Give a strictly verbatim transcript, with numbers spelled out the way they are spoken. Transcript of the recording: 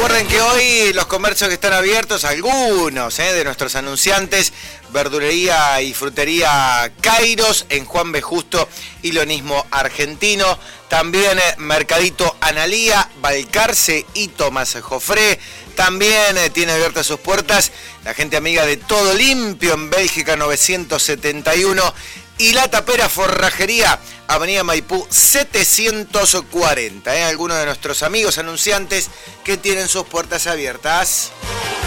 Recuerden que hoy los comercios que están abiertos, algunos eh, de nuestros anunciantes, verdulería y frutería Kairos en Juan B. Justo y Lonismo Argentino. También eh, Mercadito Analía, Balcarce y Tomás Jofré. También eh, tiene abiertas sus puertas la gente amiga de Todo Limpio en Bélgica novecientos setenta y uno. Y La Tapera Forrajería, Avenida Maipú setecientos cuarenta. ¿eh? Algunos de nuestros amigos anunciantes que tienen sus puertas abiertas.